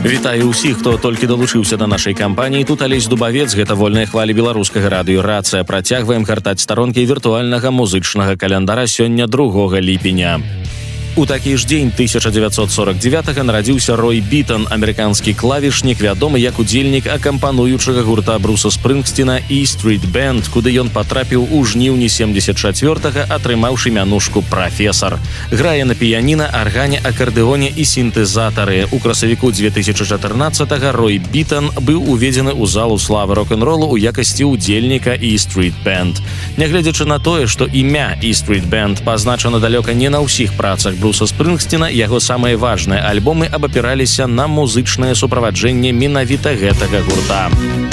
Вітаю ўсіх, хто толькі далучыўся да нашай кампаніі. Тут Алесь Дубавец, гэта вольныя хвалі беларускага радыё «Рацыя». Працягваем гартаць старонкі віртуальнага музычнага календара сёння 2 ліпеня. У такі ж дзень 1949-га нарадзіўся Рой Бітон, амерыканскі клавішнік, вядомы як удзельнік акампануючага гурта Бруса Спрынгсціна «E Street Band», куды ён патрапіў у жніўні 74-га, атрымаўшы мянушку «Прафесар». Грае на піяніна, аргане, акардэоне і сінтэзатары. У красавіку 2014-га Рой Бітон быў уведзены ў залу славы рок-н-ролу ў якасці удзельніка «E Street Band». Нягледзячы на тое, што імя «E Street Band» пазначана далёка не на ўсіх працах Бруса Спрынгсціна, яго самыя важныя альбомы абапіраліся на музычнае суправаджэнне менавіта гэтага гурта.